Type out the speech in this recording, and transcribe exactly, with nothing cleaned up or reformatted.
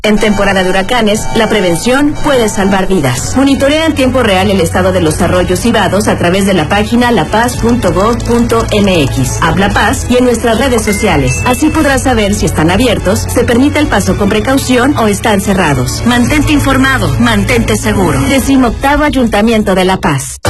En temporada de huracanes, la prevención puede salvar vidas. Monitorea en tiempo real el estado de los arroyos y vados a través de la página la paz punto gov punto m x, Habla Paz y en nuestras redes sociales. Así podrás saber si están abiertos, se permite el paso con precaución o están cerrados. Mantente informado, mantente seguro. Decimoctavo Ayuntamiento de La Paz.